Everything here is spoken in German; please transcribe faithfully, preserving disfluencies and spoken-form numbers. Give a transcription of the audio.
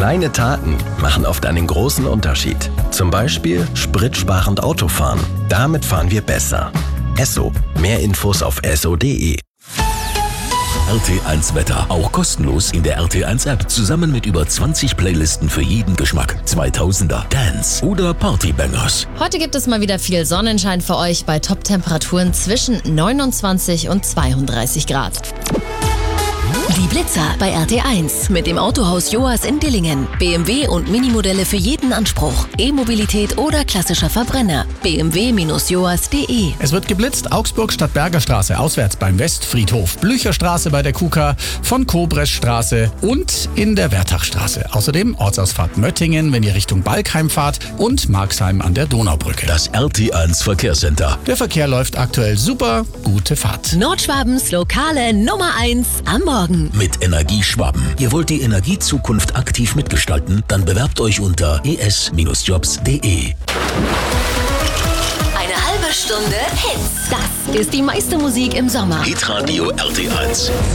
Kleine Taten machen oft einen großen Unterschied. Zum Beispiel spritsparend Autofahren. Damit fahren wir besser. Esso. Mehr Infos auf esso punkt de. R T eins Wetter. Auch kostenlos in der R T eins App. Zusammen mit über zwanzig Playlisten für jeden Geschmack. zweitausender, Dance oder Partybangers. Heute gibt es mal wieder viel Sonnenschein für euch bei Top-Temperaturen zwischen neunundzwanzig und zweiunddreißig Grad. Die Blitzer bei R T eins mit dem Autohaus Joas in Dillingen. B M W und Minimodelle für jeden Anspruch. E-Mobilität oder klassischer Verbrenner. b m w Bindestrich joas punkt de. Es wird geblitzt. Augsburg Stadtberger Straße auswärts beim Westfriedhof. Blücherstraße bei der Q K, von Kobreschstraße und in der Wertachstraße. Außerdem Ortsausfahrt Möttingen, wenn ihr Richtung Balkheim fahrt, und Marxheim an der Donaubrücke. Das R T eins Verkehrscenter. Der Verkehr läuft aktuell super. Gute Fahrt. Nordschwabens lokale Nummer eins am Morgen. Mit Energieschwaben. Ihr wollt die Energiezukunft aktiv mitgestalten? Dann bewerbt euch unter e s Bindestrich jobs punkt de. Eine halbe Stunde Hits. Das ist die meiste Musik im Sommer. Hitradio R T eins.